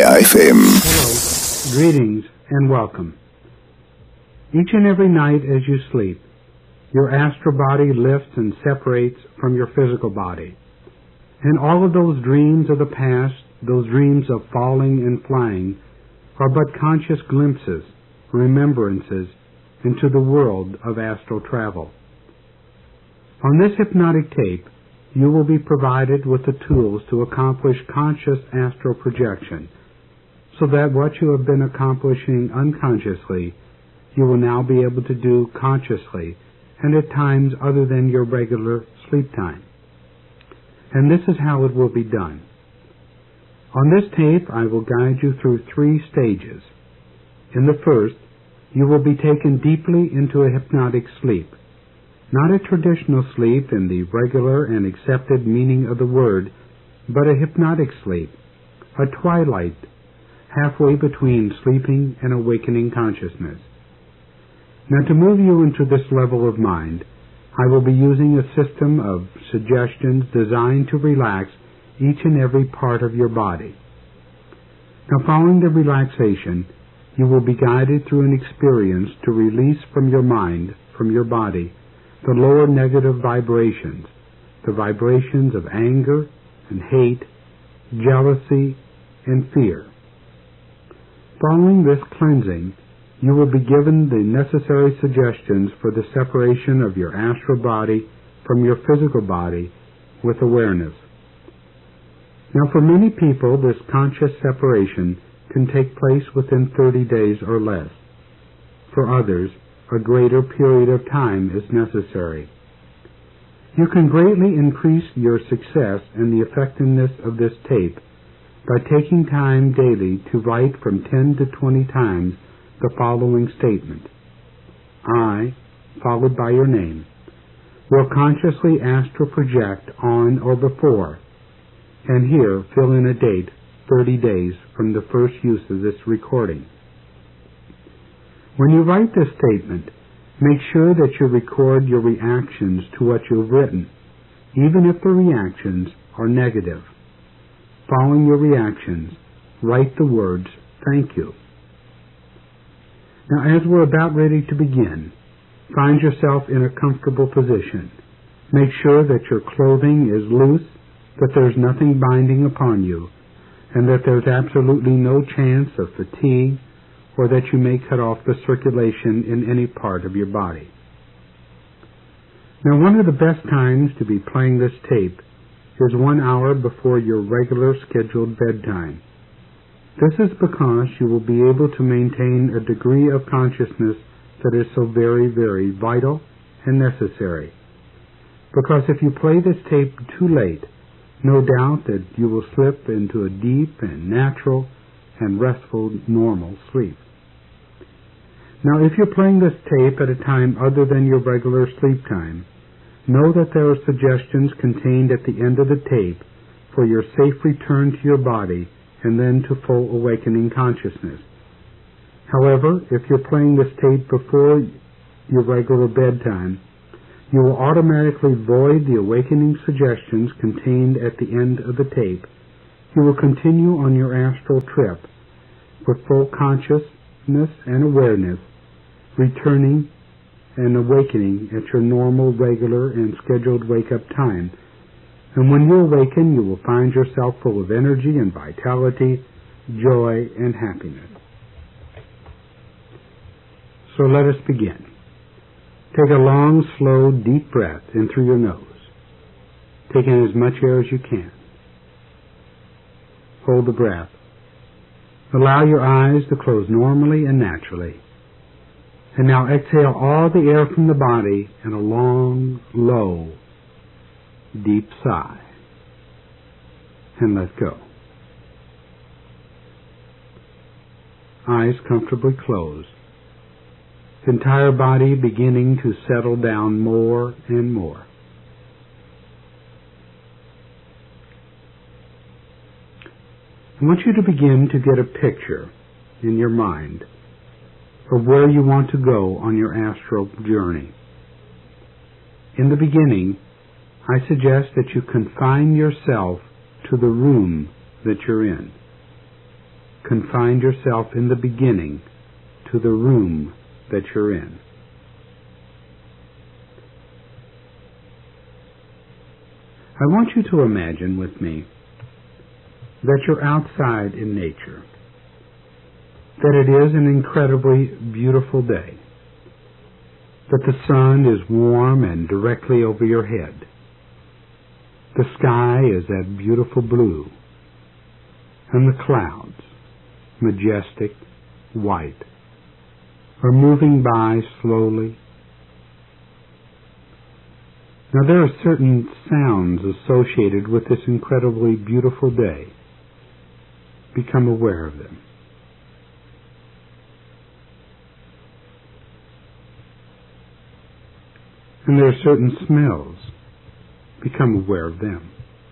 FM. Hello, greetings, and welcome. Each and every night as you sleep, your astral body lifts and separates from your physical body. And all of those dreams of the past, those dreams of falling and flying, are but conscious glimpses, remembrances into the world of astral travel. On this hypnotic tape, you will be provided with the tools to accomplish conscious astral projection, so that what you have been accomplishing unconsciously, you will now be able to do consciously, and at times other than your regular sleep time. And this is how it will be done. On this tape, I will guide you through 3 stages. In the first, you will be taken deeply into a hypnotic sleep. Not a traditional sleep in the regular and accepted meaning of the word, but a hypnotic sleep, a twilight, halfway between sleeping and awakening consciousness. Now, to move you into this level of mind, I will be using a system of suggestions designed to relax each and every part of your body. Now, following the relaxation, you will be guided through an experience to release from your mind, from your body, the lower negative vibrations, the vibrations of anger and hate, jealousy, and fear. Following this cleansing, you will be given the necessary suggestions for the separation of your astral body from your physical body with awareness. Now, for many people, this conscious separation can take place within 30 days or less. For others, a greater period of time is necessary. You can greatly increase your success and the effectiveness of this tape by taking time daily to write from 10 to 20 times the following statement. I, followed by your name, will consciously astral project on or before, and here fill in a date 30 days from the first use of this recording. When you write this statement, make sure that you record your reactions to what you've written, even if the reactions are negative. Following your reactions, write the words, "Thank you." Now, as we're about ready to begin, find yourself in a comfortable position. Make sure that your clothing is loose, that there's nothing binding upon you, and that there's absolutely no chance of fatigue or that you may cut off the circulation in any part of your body. Now, one of the best times to be playing this tape is 1 hour before your regular scheduled bedtime. This is because you will be able to maintain a degree of consciousness that is so very, very vital and necessary. Because if you play this tape too late, no doubt that you will slip into a deep and natural and restful normal sleep. Now, if you're playing this tape at a time other than your regular sleep time, know that there are suggestions contained at the end of the tape for your safe return to your body and then to full awakening consciousness. However, if you're playing this tape before your regular bedtime, you will automatically void the awakening suggestions contained at the end of the tape. You will continue on your astral trip with full consciousness and awareness, returning and awakening at your normal, regular, and scheduled wake-up time. And when you awaken, you will find yourself full of energy and vitality, joy, and happiness. So let us begin. Take a long, slow, deep breath in through your nose. Take in as much air as you can. Hold the breath. Allow your eyes to close normally and naturally. And now exhale all the air from the body in a long, low, deep sigh. And let go. Eyes comfortably closed. Entire body beginning to settle down more and more. I want you to begin to get a picture in your mind of where you want to go on your astral journey. In the beginning, I suggest that you confine yourself to the room that you're in. confine yourself in the beginning to the room that you're in. I want you to imagine with me that you're outside in nature, that it is an incredibly beautiful day, that the sun is warm and directly over your head. The sky is that beautiful blue, and the clouds, majestic, white, are moving by slowly. Now there are certain sounds associated with this incredibly beautiful day. Become aware of them. And there are certain smells. Become aware of them.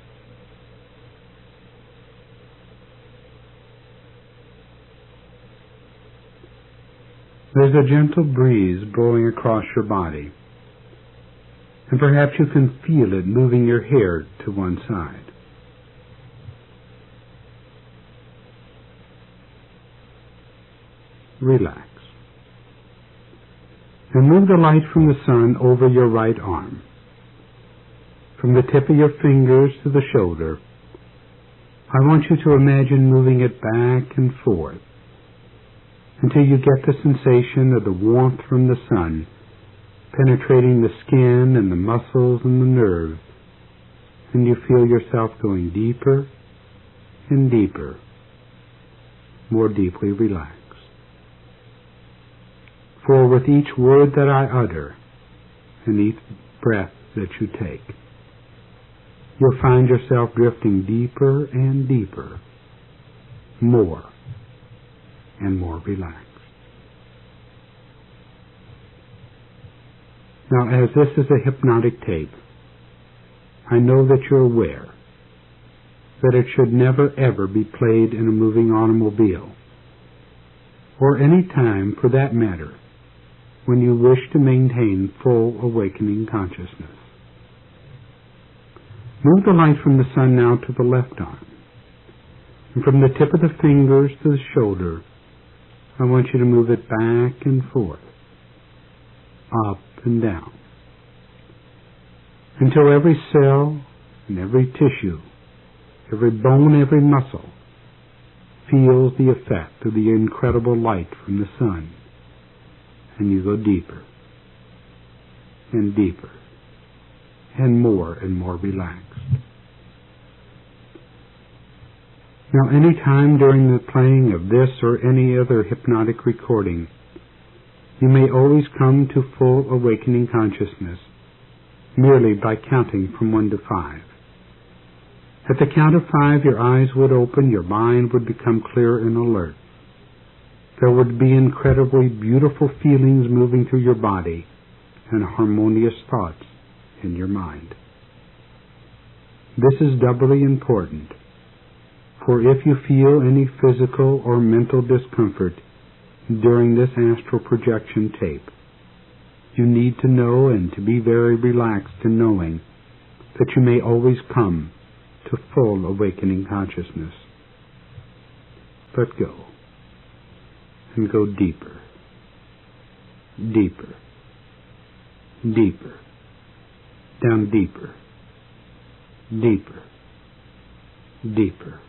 There's a gentle breeze blowing across your body, and perhaps you can feel it moving your hair to one side. Relax. And move the light from the sun over your right arm. From the tip of your fingers to the shoulder, I want you to imagine moving it back and forth until you get the sensation of the warmth from the sun penetrating the skin and the muscles and the nerves, and you feel yourself going deeper and deeper, more deeply relaxed. For with each word that I utter and each breath that you take, you'll find yourself drifting deeper and deeper, more and more relaxed. Now, as this is a hypnotic tape, I know that you're aware that it should never ever be played in a moving automobile, or any time for that matter when you wish to maintain full awakening consciousness. Move the light from the sun now to the left arm, and from the tip of the fingers to the shoulder, I want you to move it back and forth, up and down, until every cell and every tissue, every bone, every muscle feels the effect of the incredible light from the sun, and you go deeper and deeper and more relaxed. Now, any time during the playing of this or any other hypnotic recording, you may always come to full awakening consciousness merely by counting from 1 to 5. At the count of 5, your eyes would open, your mind would become clear and alert. There would be incredibly beautiful feelings moving through your body and harmonious thoughts in your mind. This is doubly important, for if you feel any physical or mental discomfort during this astral projection tape, you need to know and to be very relaxed in knowing that you may always come to full awakening consciousness. Let go and go deeper, deeper, deeper, down deeper, deeper, deeper.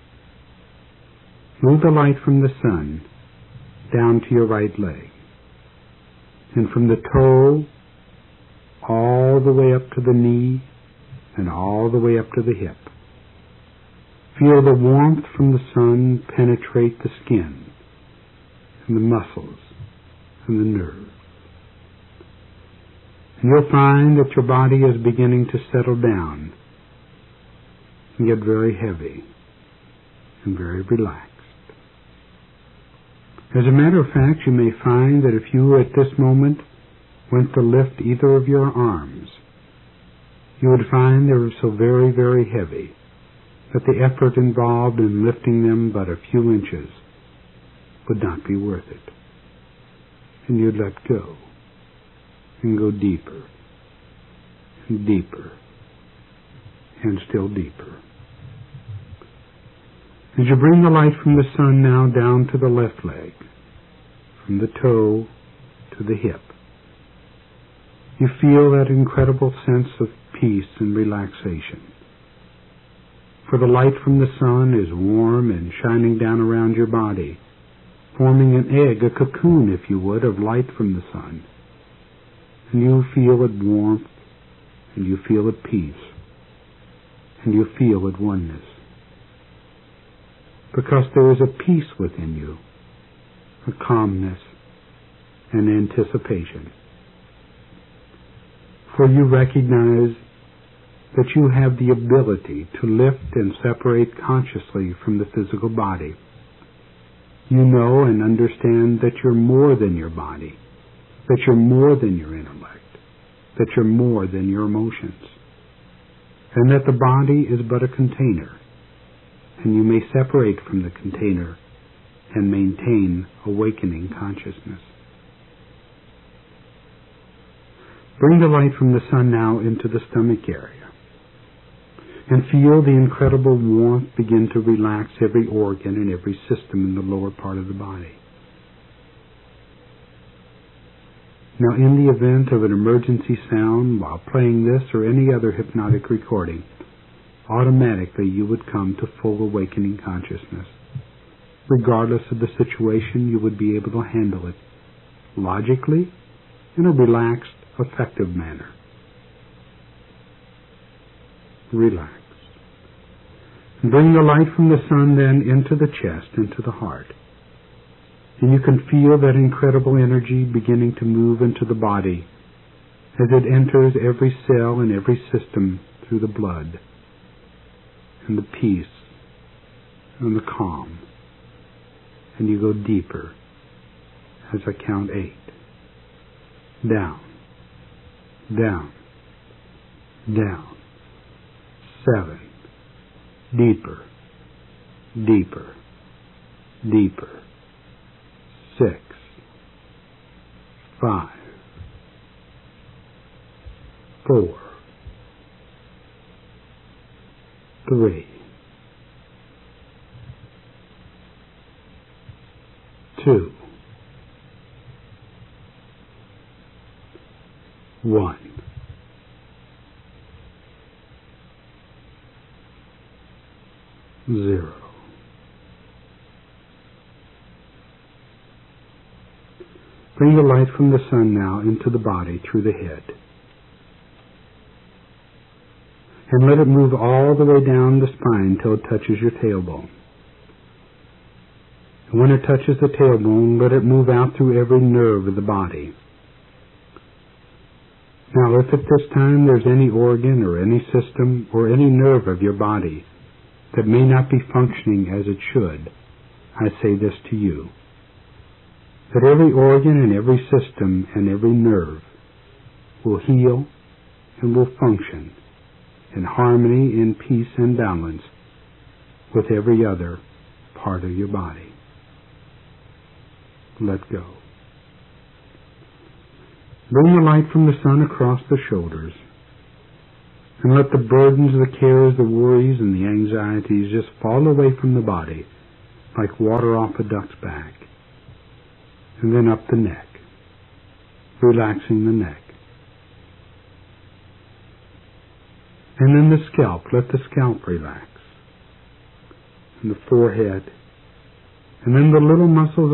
Move the light from the sun down to your right leg, and from the toe all the way up to the knee and all the way up to the hip. Feel the warmth from the sun penetrate the skin and the muscles and the nerves. And you'll find that your body is beginning to settle down and get very heavy and very relaxed. As a matter of fact, you may find that if you at this moment went to lift either of your arms, you would find they were so very, very heavy that the effort involved in lifting them but a few inches would not be worth it. And you'd let go and go deeper and deeper and still deeper. As you bring the light from the sun now down to the left leg, from the toe to the hip, you feel that incredible sense of peace and relaxation. For the light from the sun is warm and shining down around your body, forming an egg, a cocoon, if you would, of light from the sun. And you feel it warmth, and you feel it peace, and you feel it oneness. Because there is a peace within you, a calmness, and anticipation. For you recognize that you have the ability to lift and separate consciously from the physical body. You know and understand that you're more than your body, that you're more than your intellect, that you're more than your emotions, and that the body is but a container, and you may separate from the container and maintain awakening consciousness. Bring the light from the sun now into the stomach area, and feel the incredible warmth begin to relax every organ and every system in the lower part of the body. Now, in the event of an emergency sound while playing this or any other hypnotic recording, automatically you would come to full awakening consciousness. Regardless of the situation, you would be able to handle it logically in a relaxed, effective manner. Relax. And bring the light from the sun then into the chest, into the heart. And you can feel that incredible energy beginning to move into the body as it enters every cell and every system through the blood, and the peace and the calm. And you go deeper as I count 8. Down, down, down. 7. Deeper, deeper, deeper. 6. 5. 4. 3. 2. 1. 0. Bring the light from the sun now into the body through the head. And let it move all the way down the spine till it touches your tailbone. And when it touches the tailbone, let it move out through every nerve of the body. Now, if at this time there's any organ or any system or any nerve of your body that may not be functioning as it should, I say this to you, that every organ and every system and every nerve will heal and will function in harmony, in peace and balance with every other part of your body. Let go. Bring the light from the sun across the shoulders, and let the burdens, the cares, the worries, and the anxieties just fall away from the body like water off a duck's back. And then up the neck, relaxing the neck. And then the scalp, let the scalp relax. And the forehead. And then the little muscles